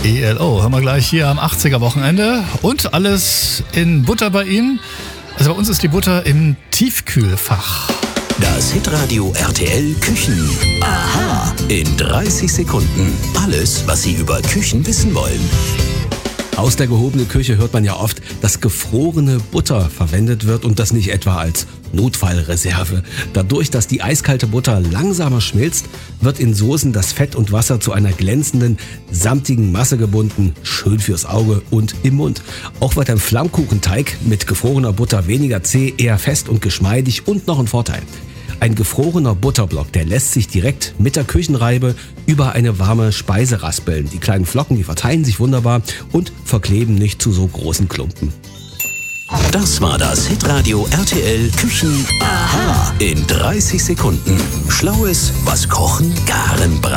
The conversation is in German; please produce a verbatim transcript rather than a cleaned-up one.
E L O, hören wir gleich hier am achtziger-Wochenende. Und alles in Butter bei Ihnen. Also bei uns ist die Butter im Tiefkühlfach. Das Hitradio R T L Küchen. Aha. In dreißig Sekunden. Alles, was Sie über Küchen wissen wollen. Aus der gehobenen Küche hört man ja oft, dass gefrorene Butter verwendet wird und das nicht etwa als Notfallreserve. Dadurch, dass die eiskalte Butter langsamer schmilzt, wird in Soßen das Fett und Wasser zu einer glänzenden, samtigen Masse gebunden, schön fürs Auge und im Mund. Auch wird ein Flammkuchenteig mit gefrorener Butter weniger zäh, eher fest und geschmeidig und noch ein Vorteil. Ein gefrorener Butterblock, der lässt sich direkt mit der Küchenreibe über eine warme Speise raspeln. Die kleinen Flocken, die verteilen sich wunderbar und verkleben nicht zu so großen Klumpen. Das war das Hitradio R T L Küchen. Aha. In dreißig Sekunden. Schlaues, was Kochen, Garen, Braten